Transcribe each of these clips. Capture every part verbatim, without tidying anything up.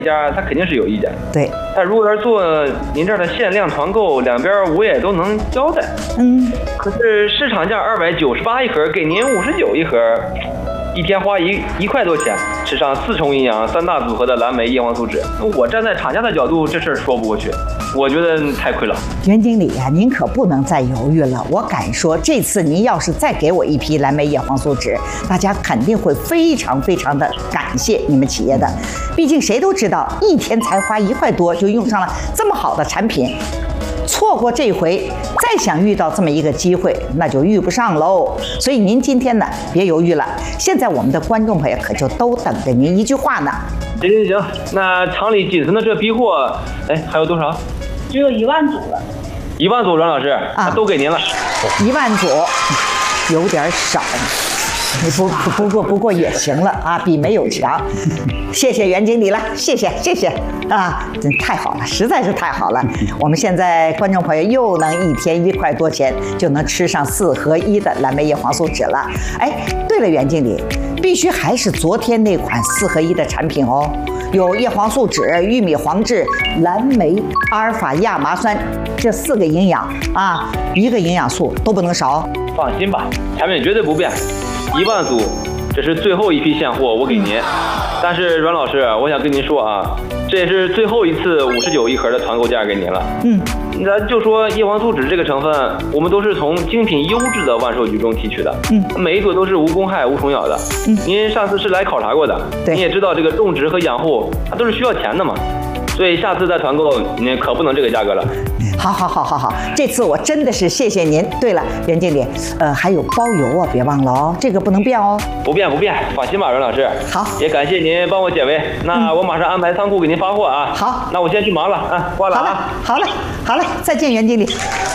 家他肯定是有意见。 对， 他如果要是做您这儿的限量团购，两边我也都能交代。 嗯， 可是市场价二百九十八一盒，给您五十九一盒，一天花一一块多钱，吃上四重营养、三大组合的蓝莓叶黄素酯。我站在厂家的角度，这事儿说不过去，我觉得太亏了。 袁经理呀、啊，您可不能再犹豫了。我敢说，这次您要是再给我一批蓝莓叶黄素酯，大家肯定会非常非常的感谢你们企业的。毕竟谁都知道，一天才花一块多就用上了这么好的产品。错过这回，再想遇到这么一个机会，那就遇不上喽。所以您今天呢，别犹豫了。现在我们的观众朋友可就都等着您一句话呢。 行行行，那厂里仅存的这批货，哎，还有多少？ 只有一万组了。 一万组，阮老师啊，都给您了。 一万组，有点少。不不过不过也行了啊，比没有强。谢谢袁经理了，谢谢谢谢啊，真太好了，实在是太好了。我们现在观众朋友又能一天一块多钱就能吃上四合一的蓝莓叶黄素酯了。哎，对了，袁经理，必须还是昨天那款四合一的产品哦，有叶黄素酯、玉米黄质、蓝莓、阿尔法亚麻酸这四个营养啊，一个营养素都不能少。 放心吧，产品绝对不变。一万组，这是最后一批现货，我给您。但是阮老师，我想跟您说啊，这也是最后一次五十九一盒的团购价给您了。嗯，咱就说叶黄素酯这个成分，我们都是从精品优质的万寿菊中提取的。嗯，每一朵都是无公害、无虫咬的。嗯，您上次是来考察过的， 对， 你也知道这个种植和养护它都是需要钱的嘛。所以下次再团购，您可不能这个价格了。 好，好，好，好，好，这次我真的是谢谢您。对了，袁经理，呃，还有包邮啊，别忘了哦，这个不能变哦。 不变不变，放心吧，阮老师。 好， 也感谢您帮我解围。那我马上安排仓库给您发货啊。 好， 那我先去忙了啊，挂了啊。 好嘞，好嘞，好嘞，再见，袁经理。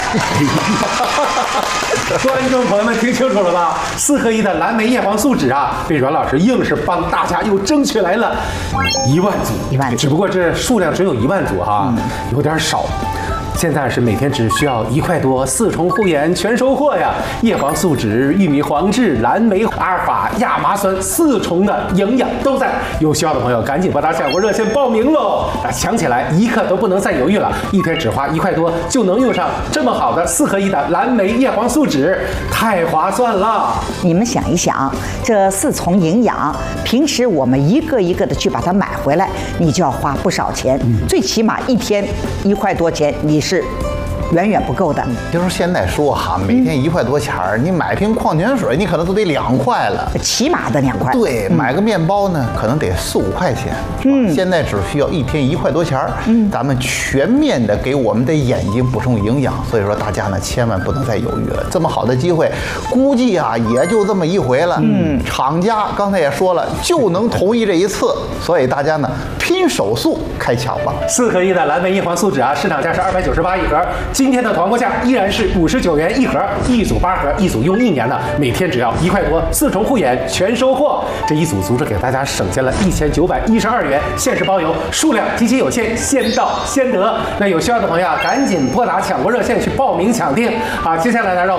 观众朋友们听清楚了吧？四合一的蓝莓叶黄素酯啊，被阮老师硬是帮大家又争取来了一万组， 一万组， 只不过这数量只有一万组哈，嗯、有点少。现在是每天只需要一块多，四重护眼全收获呀！叶黄素酯、玉米黄质、蓝莓、阿尔法亚麻酸四重的营养都在。有需要的朋友赶紧拨打抢购热线报名喽！啊，抢起来一刻都不能再犹豫了，一天只花一块多就能用上这么好的四合一的蓝莓叶黄素酯，太划算了！ 你们想一想，这四重营养，平时我们一个一个的去把它买回来，你就要花不少钱，嗯、最起码一天一块多钱，你是远远不够的。 就是现在说哈，每天一块多钱儿，你买瓶矿泉水，你可能都得两块了， 起码的两块。 对，买个面包呢，可能得四五块钱。嗯，现在只需要一天一块多钱儿，嗯，咱们全面的给我们的眼睛补充营养。所以说，大家呢千万不能再犹豫了，这么好的机会，估计啊也就这么一回了。嗯，厂家刚才也说了，就能同意这一次，所以大家呢拼手速开抢吧。 四合一的蓝莓叶黄素酯啊，市场价是二百九十八一盒。今天的团购价依然是五十九元一盒，一组八盒，一组用一年的，每天只要一块多，四重护眼全收货。这一组足足给大家省下了一千九百一十二元，限时包邮，数量极其有限，先到先得。那有需要的朋友啊，赶紧拨打抢购热线去报名抢订啊！接下来呢，让